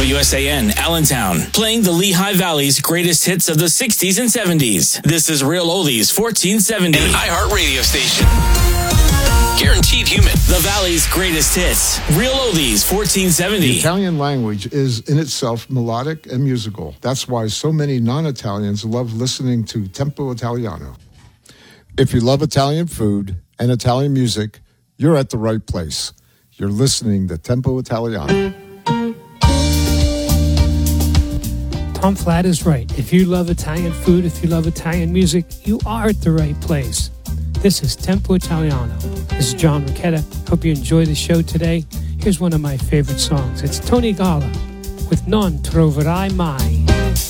WSAN, Allentown, playing the Lehigh Valley's greatest hits of the 60s and 70s. This is Real Oldies 1470. An iHeart radio station. Guaranteed human. The Valley's greatest hits. Real Oldies 1470. The Italian language is in itself melodic and musical. That's why so many non-Italians love listening to Tempo Italiano. If you love Italian food and Italian music, you're at the right place. You're listening to Tempo Italiano. Tom Flatt is right. If you love Italian food, if you love Italian music, you are at the right place. This is Tempo Italiano. This is John Ricchetta. Hope you enjoy the show today. Here's one of my favorite songs. It's Tony Galla with Non Troverai Mai.